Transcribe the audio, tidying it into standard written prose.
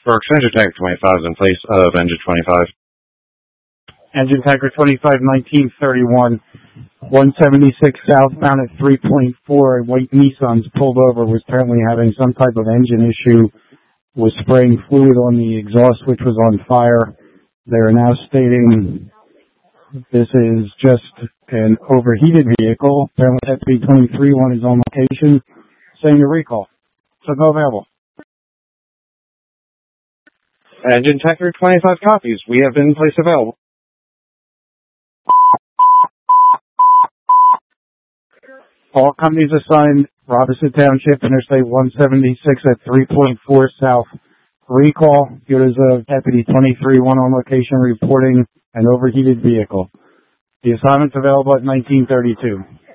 Works engine tanker 25 is in place of engine 25. Engine tanker 25, 1931, 176 southbound at 3.4. A white Nissan's pulled over, was apparently having some type of engine issue, was spraying fluid on the exhaust, which was on fire. They are now stating this is just an overheated vehicle. Apparently FB23-1 is on location, saying a recall. So no available. Engine tanker 25 copies. We have been in place available. All companies assigned Robinson Township, Interstate 176 at 3.4 south. Recall. Here is a Deputy 23-1 on location reporting an overheated vehicle. The assignment's available at 1932.